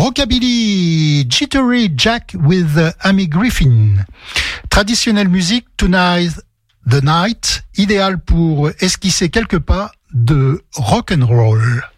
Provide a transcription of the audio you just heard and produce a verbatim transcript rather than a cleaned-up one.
Rockabilly, Jittery Jack with Amy Griffin. Traditionnelle musique, Tonight the Night, idéal pour esquisser quelques pas de rock and roll.